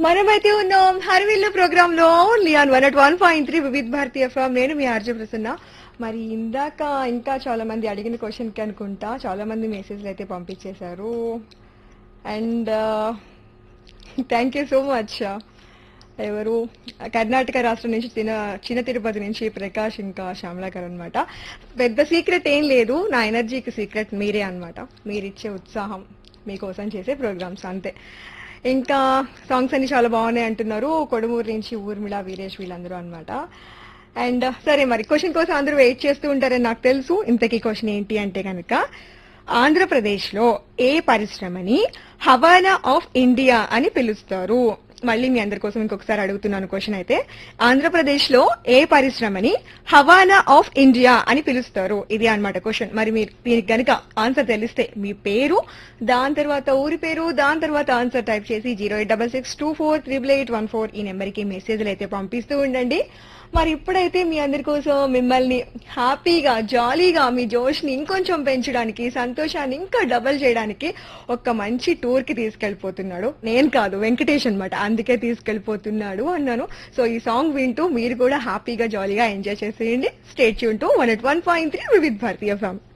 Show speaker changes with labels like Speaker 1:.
Speaker 1: మనమైతే ఉన్నాం హర్విల్లు ప్రోగ్రామ్ లో ఓన్లీ ఆన్ 101.3 వివిధ భారతీయ ఎఫ్ఎం. నేను మీ ఆర్జే ప్రసన్న. మరి ఇందాక ఇంకా చాలా మంది అడిగిన క్వశ్చన్ కి అనుకుంటా చాలా మంది మెసేజ్లు అయితే పంపించేశారు. And thank you so much. ఎవరు కర్ణాటక రాష్ట్రం నుంచి చిన్న తిరుపతి నుంచి ప్రకాష్ ఇంకా శ్యామలా గారు అనమాట. పెద్ద సీక్రెట్ ఏం లేదు, నా ఎనర్జీకి సీక్రెట్ మీరే అనమాట. మీరిచ్చే ఉత్సాహం, మీకోసం చేసే ప్రోగ్రామ్స్ అంతే. ఇంకా సాంగ్స్ అన్ని చాలా బాగున్నాయి అంటున్నారు. కొడుమూరు నుంచి ఊర్మిళ, వీరేష్ వీళ్ళందరూ అనమాట. అండ్ సరే, మరి క్వశ్చన్ కోసం అందరూ వెయిట్ చేస్తూ ఉంటారని నాకు తెలుసు. ఇంతకీ క్వశ్చన్ ఏంటి అంటే కనుక, ఆంధ్రప్రదేశ్ లో ఏ పరిశ్రమని హవానా ఆఫ్ ఇండియా అని పిలుస్తారు? మళ్ళీ మీ అందరి కోసం ఇంకొకసారి అడుగుతున్నాను క్వశ్చన్ అయితే, ఆంధ్రప్రదేశ్ లో ఏ పరిశ్రమని హవానా ఆఫ్ ఇండియా అని పిలుస్తారు? ఇది అన్నమాట క్వశ్చన్. మరి మీరు దీనికి గనుక ఆన్సర్ తెలిస్తే మీ పేరు, దాని తర్వాత ఊరి పేరు, దాని తర్వాత ఆన్సర్ టైప్ చేసి 08662488814 ఈ నెంబర్ కి మెసేజ్లు అయితే పంపిస్తూ ఉండండి. మరి ఇప్పుడైతే మీ అందరి కోసం మిమ్మల్ని హ్యాపీగా, జాలీగా, మీ జోష్ ని ఇంకొంచెం పెంచడానికి, సంతోషాన్ని ఇంకా డబల్ చేయడానికి ఒక మంచి టూర్ కి తీసుకెళ్లిపోతున్నాడు. నేను కాదు, వెంకటేష్ అన్నమాట. అందుకే తీసుకెళ్లిపోతున్నాడు అన్నాను. సో ఈ సాంగ్ వింటూ మీరు కూడా హ్యాపీగా, జాలీగా ఎంజాయ్ చేసేయండి. స్టే ట్యూన్ టు 101.3 వివిధ భారతీయ ఎఫ్ఎం.